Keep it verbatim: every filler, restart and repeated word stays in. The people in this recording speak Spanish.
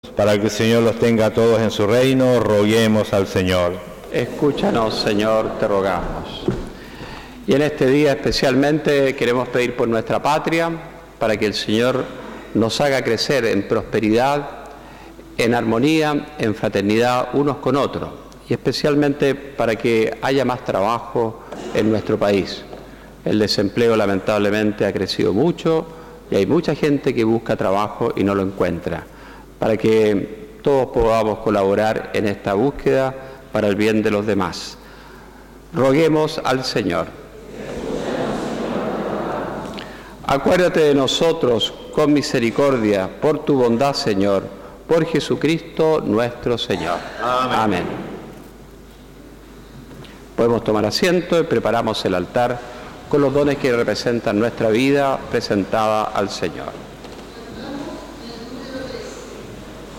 Para que el Señor los tenga a todos en su reino, roguemos al Señor. Escúchanos, Señor, te rogamos. Y en este día especialmente queremos pedir por nuestra patria, para que el Señor nos haga crecer en prosperidad, en armonía, en fraternidad unos con otros, y especialmente para que haya más trabajo en nuestro país. El desempleo lamentablemente ha crecido mucho y hay mucha gente que busca trabajo y no lo encuentra, para que todos podamos colaborar en esta búsqueda para el bien de los demás. Roguemos al Señor. Acuérdate de nosotros con misericordia, por tu bondad, Señor, por Jesucristo nuestro Señor. Amén. Amén. Podemos tomar asiento y preparamos el altar con los dones que representan nuestra vida presentada al Señor.